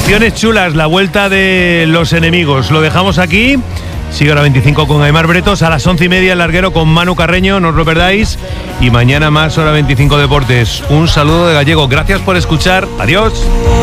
Canciones chulas, la vuelta de Los Enemigos. Lo dejamos aquí. Sigue Hora 25 con Aimar Bretos. A las 11:30 el larguero con Manu Carreño. No os lo perdáis. Y mañana más Hora 25 Deportes. Un saludo de Gallego. Gracias por escuchar. Adiós.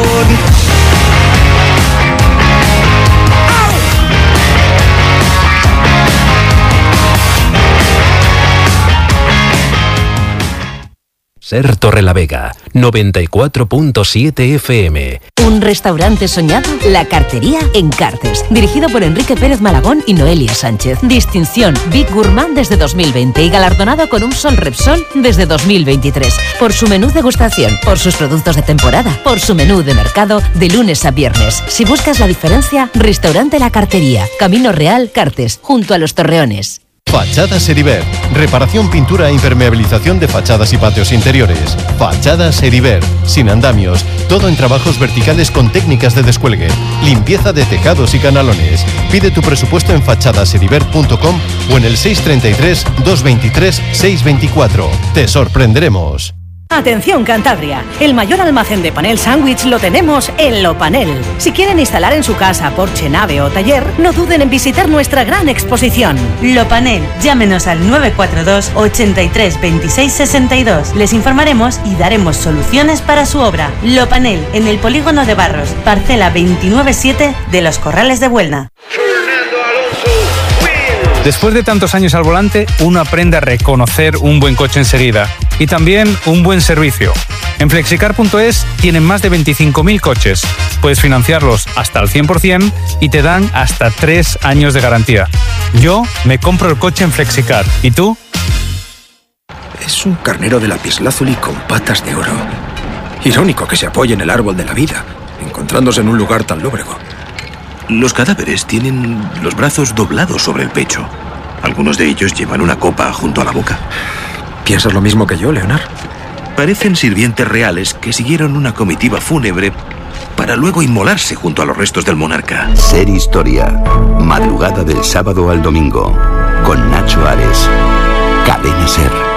Ser Torrelavega, 94.7 FM. ¿Un restaurante soñado? La Cartería en Cartes. Dirigido por Enrique Pérez Malagón y Noelia Sánchez. Distinción Big Gourmand desde 2020 y galardonado con un Sol Repsol desde 2023. Por su menú degustación, por sus productos de temporada, por su menú de mercado de lunes a viernes. Si buscas la diferencia, Restaurante La Cartería. Camino Real, Cartes, junto a Los Torreones. Fachadas Heribert. Reparación, pintura e impermeabilización de fachadas y patios interiores. Fachadas Heribert. Sin andamios. Todo en trabajos verticales con técnicas de descuelgue. Limpieza de tejados y canalones. Pide tu presupuesto en fachadasheribert.com o en el 633 223 624. Te sorprenderemos. Atención Cantabria, el mayor almacén de panel sándwich lo tenemos en Lopanel. Si quieren instalar en su casa, porche, nave o taller, no duden en visitar nuestra gran exposición. Lopanel, llámenos al 942 83 26 62. Les informaremos y daremos soluciones para su obra. Lopanel, en el Polígono de Barros, parcela 297 de Los Corrales de Buelna. Después de tantos años al volante, uno aprende a reconocer un buen coche enseguida y también un buen servicio. En Flexicar.es tienen más de 25.000 coches. Puedes financiarlos hasta el 100% y te dan hasta 3 años de garantía. Yo me compro el coche en Flexicar. ¿Y tú? Es un carnero de lapislázuli con patas de oro. Irónico que se apoye en el árbol de la vida, encontrándose en un lugar tan lóbrego. Los cadáveres tienen los brazos doblados sobre el pecho. Algunos de ellos llevan una copa junto a la boca. ¿Piensas lo mismo que yo, Leonard? Parecen sirvientes reales que siguieron una comitiva fúnebre para luego inmolarse junto a los restos del monarca. Ser Historia. Madrugada del sábado al domingo. Con Nacho Ares. Cadena Ser.